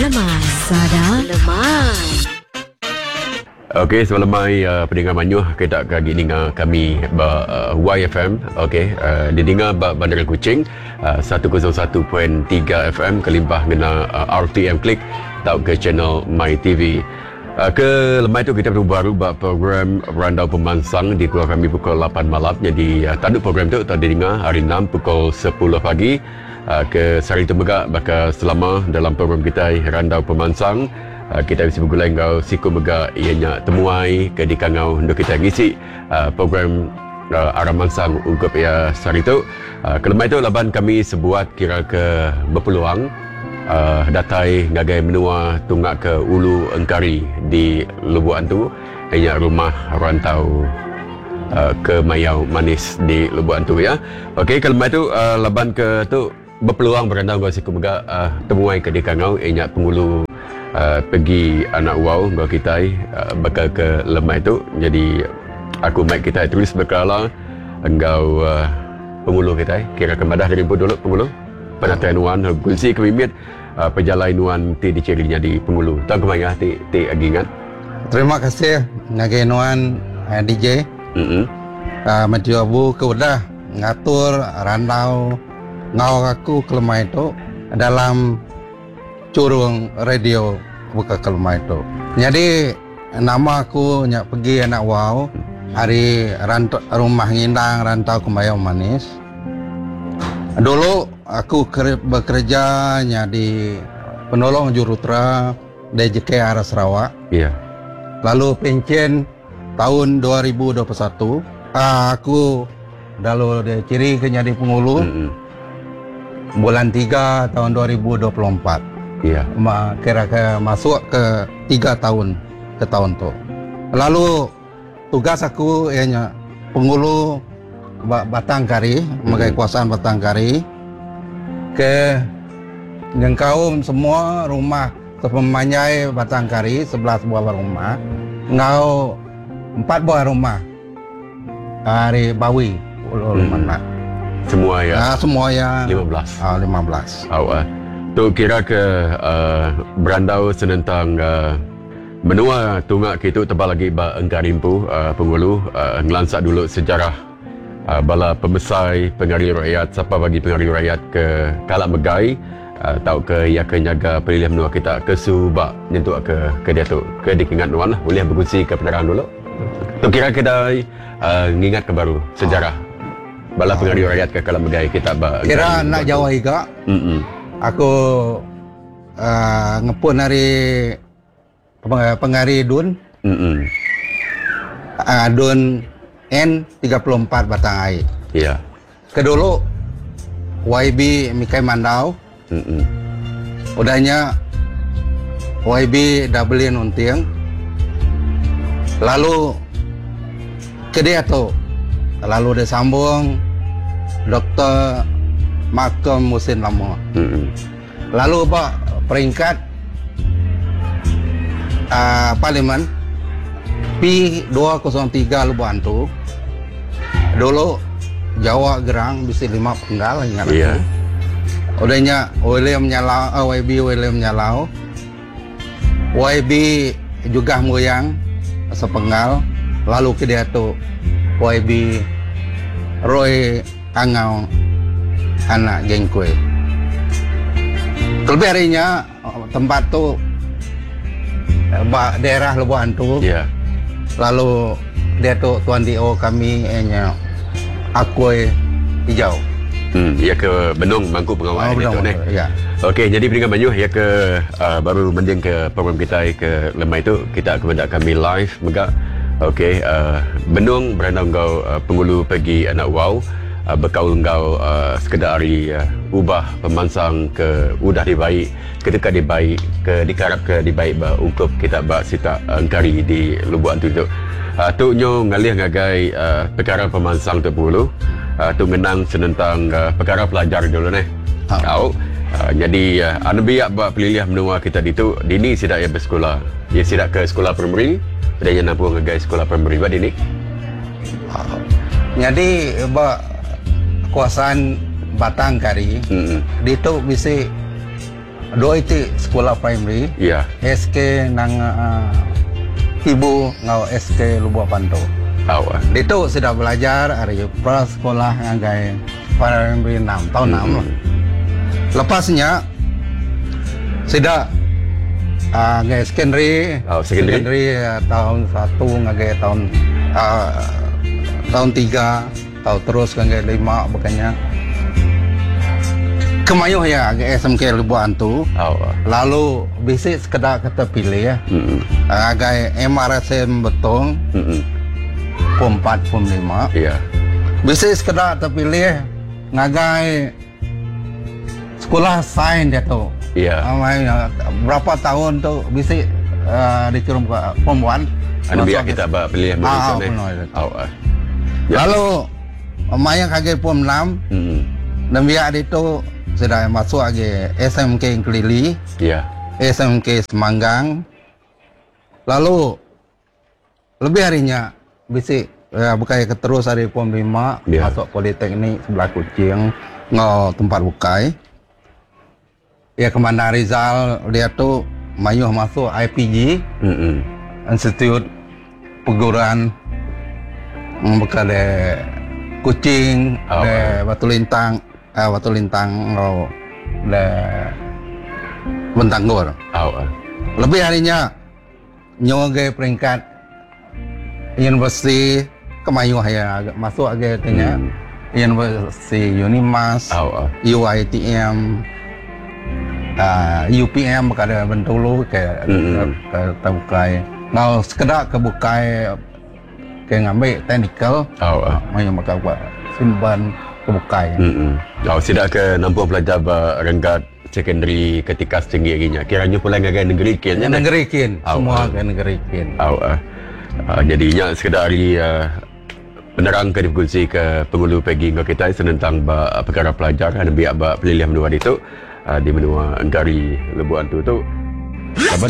Lemai Sada Lemai. Okey, semalam mai pendengar Manyuh kita kagi dengar kami YFM. Okey, didengar Bandar Kuching 101.3 FM kelimpah guna RTM Klik atau ke channel My TV. Ke lemai tu kita baru buat program Randau Pemansang di keluar kami pukul 8 malam. Jadi tanduk program tu tak didengar hari 6 pukul 10 pagi. Ke Sari Temegak bakal selama dalam program kita Randau Pemansang. Kita bisa bergulai kau siku mega ianya temuai ke di kangau untuk kita ngisi program Aram Mansang ungkup ya sari tu. Kelemai tu laban kami sebuat kira ke berpeluang datai ngagai menua tunggak ke Ulu Engkari di Lubuk Antu ianya rumah rantau ke Mayau Manis di Lubuk Antu ya. Okey, kelemai tu laban ke tu berpeluang berandau kau siku mega temuai ke di kangau ianya Pengulu pergi anak wow gua kita bakal ke lemai tu. Jadi aku mic kita tulis berkala engkau Pengulu kita kira kemadah dari dulu Pengulu penatian wan kunci kemimit perjalanan wan ti dicirinya di Pengulu tak kemaya ti agingat. Terima kasih ngagai nuan DJ maju abu ke udah ngatur randau ngau aku ke lemai tu dalam curung radio buka kelma itu. Jadi nama aku nyak pergi anak wow hari rumah ngindang rantau ke Mayau Manis. Dulu aku bekerja di penolong jurutra DJK arah Sarawak. Iya. Lalu pensiun tahun 2021. Aku dalu de ciri ke jadi Pengulu. Bulan 3 tahun 2024. Iya. Kira-kira masuk ke 3 tahun ke tahun tu. Lalu tugas aku ianya Pengulu Batang Kari, mengenai kuasaan Batang Kari ke jengkau semua rumah sepemanyai Batang Kari 11 buah rumah, ngau 4 buah rumah dari Bawi mana. Semua ya. Semua ya 15. 15. Awak. Tu kira ke berandau senentang menua tunggak kita tebal lagi ba Engkarimpu Pengulu ngelansak dulu sejarah bala pemesai pengaruh rakyat siapa bagi pengaruh rakyat ke Kalak Megai tau ke ya ke nyaga pilihan menua kita ke Subak nyentuh ke dia tu ke dikingat nuan lah boleh berkongsi ke penerangan dulu. Tu kira kita ngingat ke baru sejarah bala pengaruh rakyat ke Kalak Megai kita ba kira nak jawab juga. Aku ngepun dari pengari Dun. Dun N34 Batang Air. Iya. Kedulu YB Mikai Mandau. Udahnya YB Dublin Untiang. Lalu ke dia tu. Lalu dia sambung Dr. Malcolm Musin Lama. Lalu peringkat Parlimen P203 Lubuk Antu. Dulu Jawa Gerang bisi 5 penggal ingat iya. Udahnya William Nyalau, YB William Nyalau. YB juga Muyang sepenggal. Lalu ke dia tu YB Roy Angau anak geng kue. Kelebih harinya tempat tu daerah Lubuk Antu. Yeah. Lalu dia tu tuan DO kami nya Akui Hijau. Ya ke Benung Mangkuk Pengawal dia tu ni. Ya. Okey, jadi pendengar Manyuh ya ke baru mending ke program kita ke lemai tu kita akan kami live megak. Okey, Benung berandau kau Pengulu pergi anak wow. Berkaul engkau sekedar hari ubah pemansang ke udah dibaik ketika dibaik ke dikarap ke dibaik ungkup kita bak sita Engkari di Lubuk Antu tu tu nyo ngalih ngagai perkara pemansang tu Pengulu tu menang senentang perkara pelajar dulu ni tahu jadi anu biak bak peliliah menua kita ditu dini sidak ya bersekolah dia sidak ke sekolah primary dia yang nampu ngagai sekolah primary bak dini jadi bak kuasaan Batang Kari, di tu bisa dua itu sekolah primary. Ya. SK nang ibu ngau SK Lubuk Panto. Awak. Itu sudah belajar hari prasekolah ngagai primary 6 tahun 6 lah. Lepasnya sudah ngagai secondary. Secondary tahun 1 ngagai tahun 3 tahun terus ngagai 5 bukannya. Kemayuh ya ke SMK Lubuk Antu. Lalu bisa sekedar kita pilih ya. Agai MRSM Betong. Form 4, Form 5. Ya. Bisa sekedar terpilih ngagai sekolah sains dia tu. Ya. Berapa tahun tu bisa dikirim ke Form 1. Anu biar kita pilih Malaysia ni. Lalu Maya kaget Form 6. Dan biar itu sudah masuk lagi SMK Kelili, SMK Semanggang. Lalu lebih harinya bisa bukai terus hari Form 5 masuk Politeknik sebelah Kuching ngau tempat bukai. Ya Kemana Rizal dia tu mayuh masuk IPG, Institut Perguruan bukan de Kuching, de Batu Lintang ngau de Bentanggur. Lebih harinya nyoge peringkat Universiti Kemayuh ya masuk agak tanya Universiti Unimas, UITM, UPM kada Bentulu ke terbukai. Ngau sekedar kebukai ke ngambil technical, mayuh maka buat simpan kebukai. Sidak ke nampuh pelajar berenggat secondary ketika setinggi harinya. Kiranya pula ngagai negeri kin. Negeri kin, semua ke negeri kin. Jadinya sekedar hari penerang ke difungsi ke pengulu pagi ngau kita tentang perkara pelajar dan biar pelilihan menua itu di menua Enggari Lubuk Antu tu.